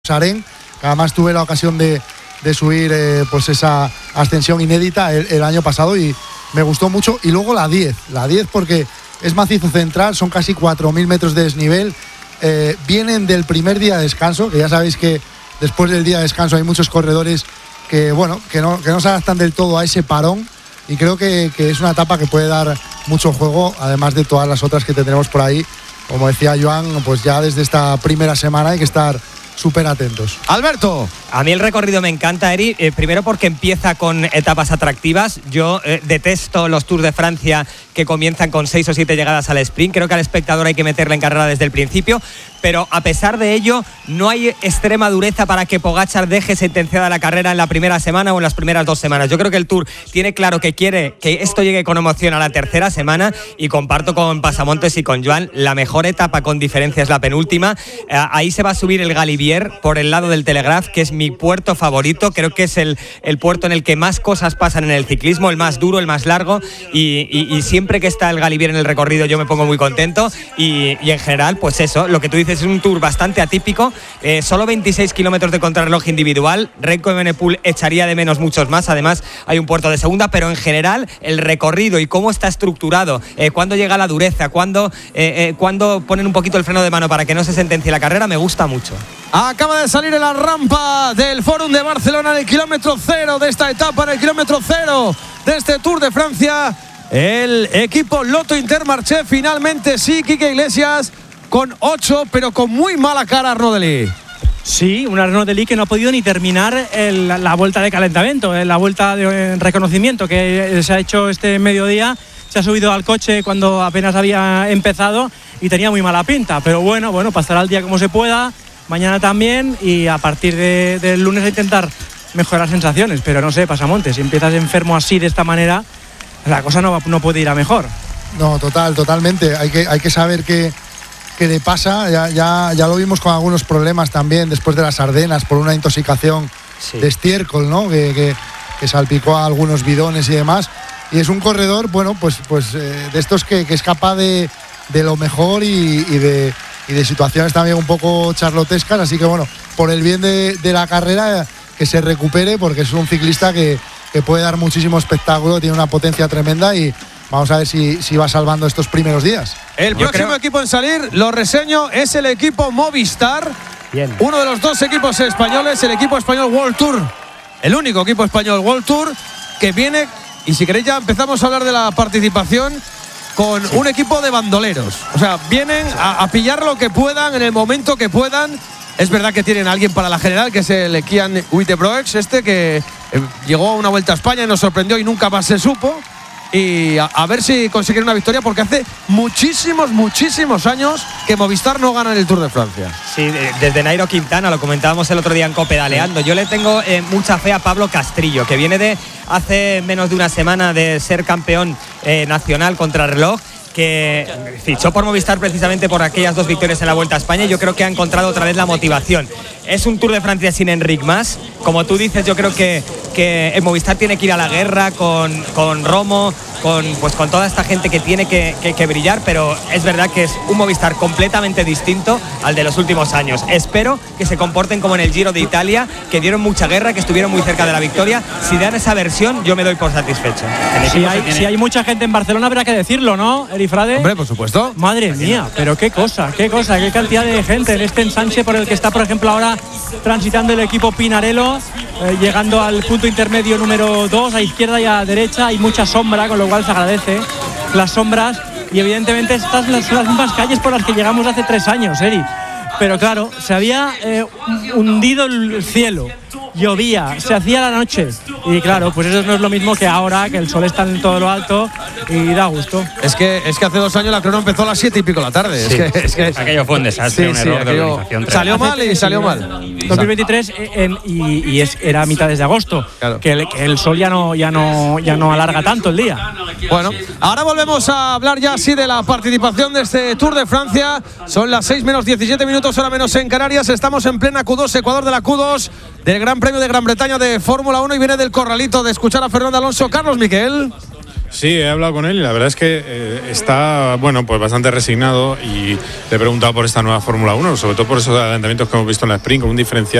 Sarén, que además tuve la ocasión de subir pues esa ascensión inédita el año pasado y me gustó mucho. Y luego la 10 porque es macizo central, son casi 4.000 metros de desnivel, vienen del primer día de descanso, que ya sabéis que después del día de descanso hay muchos corredores que no se adaptan del todo a ese parón, y creo que es una etapa que puede dar mucho juego, además de todas las otras que tendremos por ahí. Como decía Joan, pues ya desde esta primera semana hay que estar súper atentos. Alberto. A mí el recorrido me encanta, Eri, primero porque empieza con etapas atractivas. Yo detesto los Tours de Francia que comienzan con 6 o 7 llegadas al sprint. Creo que al espectador hay que meterle en carrera desde el principio, pero a pesar de ello no hay extrema dureza para que Pogačar deje sentenciada la carrera en la primera semana o en las primeras 2 semanas. Yo creo que el Tour tiene claro que quiere que esto llegue con emoción a la tercera semana, y comparto con Pasamontes y con Joan, la mejor etapa con diferencia es la penúltima. Ahí se va a subir el Galibier por el lado del Telegraph, que es mi puerto favorito. Creo que es el puerto en el que más cosas pasan en el ciclismo, el más duro, el más largo, y siempre que está el Galibier en el recorrido yo me pongo muy contento, y en general pues eso, lo que tú dices, es un Tour bastante atípico, solo 26 kilómetros de contrarreloj individual. Renko Evenepoel echaría de menos muchos más, además hay un puerto de segunda, pero en general el recorrido y cómo está estructurado, cuándo llega la dureza, cuándo ponen un poquito el freno de mano para que no se sentencie la carrera, me gusta mucho. Acaba de salir en la rampa del Fórum de Barcelona en el kilómetro 0 de esta etapa, en el kilómetro 0 de este Tour de Francia, el equipo Lotto Intermarché. Finalmente sí, Quique Iglesias, con 8, pero con muy mala cara Arnaud Delis. Sí, un Arnaud Delis que no ha podido ni terminar la vuelta de calentamiento, la vuelta de reconocimiento que se ha hecho este mediodía. Se ha subido al coche cuando apenas había empezado y tenía muy mala pinta, pero bueno, pasará el día como se pueda. Mañana también, y a partir del lunes a intentar mejorar sensaciones. Pero no sé, Pasamontes, si empiezas enfermo así de esta manera, la cosa no puede ir a mejor. No, totalmente. Hay que saber qué le pasa. Ya lo vimos con algunos problemas también después de las Ardenas por una intoxicación de estiércol, ¿no? Que salpicó a algunos bidones y demás. Y es un corredor, bueno, pues de estos que es capaz de lo mejor y de situaciones también un poco charlotescas, así que bueno, por el bien de la carrera, que se recupere, porque es un ciclista que puede dar muchísimo espectáculo, tiene una potencia tremenda, y vamos a ver si va salvando estos primeros días. El próximo equipo en salir, lo reseño, es el equipo Movistar. Bien. Uno de los 2 equipos españoles, el equipo español World Tour, el único equipo español World Tour que viene, y si queréis ya empezamos a hablar de la participación, con un equipo de bandoleros. O sea, vienen a pillar lo que puedan en el momento que puedan. Es verdad que tienen a alguien para la general, que es el Kian Uijtdebroeks, que llegó a una Vuelta a España y nos sorprendió y nunca más se supo. Y a ver si consiguen una victoria, porque hace muchísimos años que Movistar no gana en el Tour de Francia. Sí, desde Nairo Quintana, lo comentábamos el otro día en Copedaleando. Yo le tengo mucha fe a Pablo Castrillo, que viene de hace menos de una semana de ser campeón nacional contrarreloj, que fichó por Movistar precisamente por aquellas 2 victorias en la Vuelta a España, y yo creo que ha encontrado otra vez la motivación. Es un Tour de Francia sin Enric Mas, como tú dices. Yo creo que el Movistar tiene que ir a la guerra con Romo, con toda esta gente que tiene que brillar, pero es verdad que es un Movistar completamente distinto al de los últimos años. Espero que se comporten como en el Giro de Italia, que dieron mucha guerra, que estuvieron muy cerca de la victoria. Si dan esa versión, yo me doy por satisfecho. Si hay mucha gente en Barcelona, habrá que decirlo, ¿no, Erifrade? Hombre, por supuesto. Madre mía, pero qué cantidad de gente en este ensanche por el que está, por ejemplo, ahora transitando el equipo Pinarello, llegando al punto intermedio número 2, a izquierda y a derecha. Hay mucha sombra, con lo cual se agradece las sombras, y evidentemente estas son las mismas calles por las que llegamos hace 3 años, Eri. Pero claro, se había hundido el cielo, llovía, se hacía la noche, y claro, pues eso no es lo mismo que ahora, que el sol está en todo lo alto y da gusto. Es que hace 2 años la crono empezó a las 7 y pico de la tarde. Sí. Es que aquello fue un desastre, un error de organización. Salió mal y salió mal. 2023 era mitades de agosto, claro. que el sol ya no alarga tanto el día. Bueno, ahora volvemos a hablar ya así de la participación de este Tour de Francia. Son las 6 menos 17 minutos, hora menos en Canarias. Estamos en plena Q2, Ecuador de la Q2 del Gran Premio de Gran Bretaña de Fórmula 1, y viene del corralito de escuchar a Fernando Alonso. Carlos Miquel. Sí, he hablado con él y la verdad es que está, bueno, pues bastante resignado, y le he preguntado por esta nueva Fórmula 1, sobre todo por esos adelantamientos que hemos visto en la sprint, con un diferencial